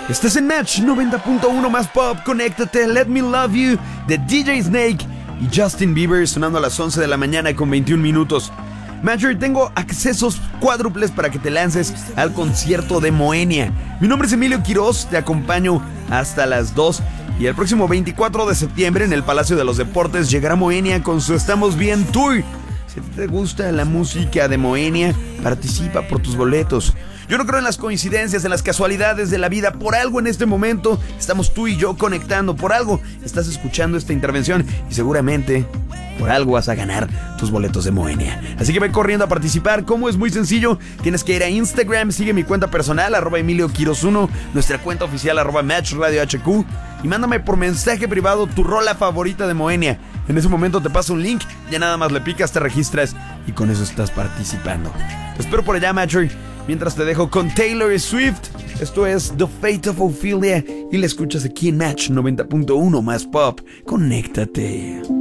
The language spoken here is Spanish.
Estás en Match 90.1 más pop. Conéctate, Let Me Love You de DJ Snake y Justin Bieber, sonando a las 11 de la mañana con 21 minutos. Matcher, tengo accesos cuádruples para que te lances al concierto de Moenia. Mi nombre es Emilio Quiroz, te acompaño hasta las 2. Y el próximo 24 de septiembre en el Palacio de los Deportes llegará Moenia con su Estamos Bien Tour. Si te gusta la música de Moenia, participa por tus boletos. Yo no creo en las coincidencias, en las casualidades de la vida. Por algo en este momento estamos tú y yo conectando. Por algo estás escuchando esta intervención y seguramente por algo vas a ganar tus boletos de Moenia. Así que ve corriendo a participar. ¿Cómo? Es muy sencillo. Tienes que ir a Instagram, sigue mi cuenta personal, @EmilioQuiroz1, nuestra cuenta oficial, @MatchRadioHQ, y mándame por mensaje privado tu rola favorita de Moenia. En ese momento te paso un link, ya nada más le picas, te registras y con eso estás participando. Te espero por allá, Matcher. Mientras te dejo con Taylor Swift. Esto es The Fate of Ophelia y la escuchas aquí en Match 90.1 más pop. Conéctate.